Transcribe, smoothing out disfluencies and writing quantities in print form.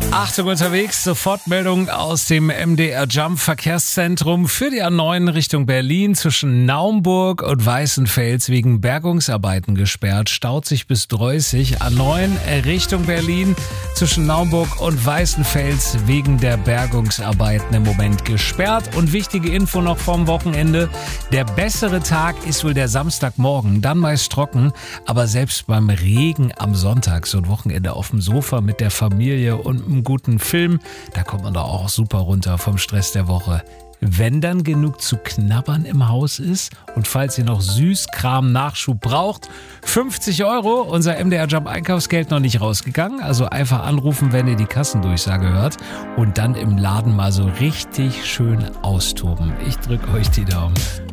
Achtung unterwegs, Sofortmeldung aus dem MDR Jump Verkehrszentrum für die A9 Richtung Berlin zwischen Naumburg und Weißenfels wegen Bergungsarbeiten gesperrt. Staut sich bis Dreußig. A9 Richtung Berlin zwischen Naumburg und Weißenfels wegen der Bergungsarbeiten im Moment gesperrt. Und wichtige Info noch vom Wochenende. Der bessere Tag ist wohl der Samstagmorgen, dann meist trocken. Aber selbst beim Regen am Sonntag, so ein Wochenende auf dem Sofa mit der Familie und einem guten Film, da kommt man doch auch super runter vom Stress der Woche. Wenn dann genug zu knabbern im Haus ist und falls ihr noch Süßkram-Nachschub braucht, 50 €, unser MDR Jump Einkaufsgeld noch nicht rausgegangen, also einfach anrufen, wenn ihr die Kassendurchsage hört und dann im Laden mal so richtig schön austoben. Ich drücke euch die Daumen.